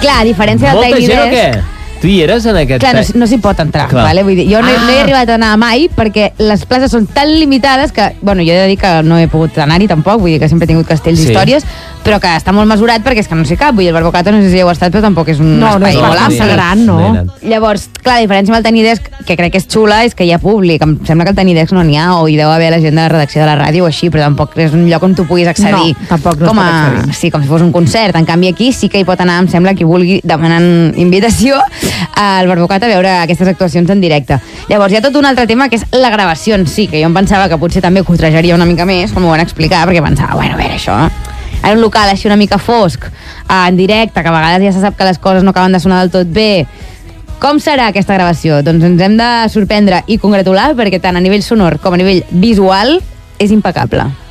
Clar, a diferència del Tiny Desk... Molta gent o què? Tu hi eres en aquest... Clar, no s'hi pot entrar, vale? Vull dir, jo no he arribat a anar mai perquè les places són tan limitades que, bueno, jo he de dir que no he pogut anar-hi tampoc, vull dir que sempre he tingut castells i històries, però que està molt mesurat perquè és que no sé cap, vull dir, el Barbocato no sé si heu estat, però tampoc és un espai molt ampli. Gran, no? Llavors, clar, la diferència amb el Tiny Desk, que crec que és xula, és que hi ha públic. Em sembla que el Tiny Desk no n'hi ha, o hi deu haver la gent de la redacció de la ràdio o així, però tampoc és un lloc on tu puguis accedir. No, tampoc no es pot accedir. Sí, com si fos un concert. En canvi, aquí sí que hi pot anar, em sembla, qui vulgui demanant invitació al Barbocat a veure aquestes actuacions en directe. Llavors, hi ha tot un altre tema, que és la gravació en si, que jo em pensava que potser també cotrejaria una mica més, com ho van explicar, perquè pensava, bueno, a veure, això... En un local així una mica fosc, en directe, que a vegades ja se sap que les coses no acaben de sonar del tot bé. Com serà aquesta gravació? Doncs ens hem de sorprendre i congratular, perquè tant a nivell sonor com a nivell visual és impecable.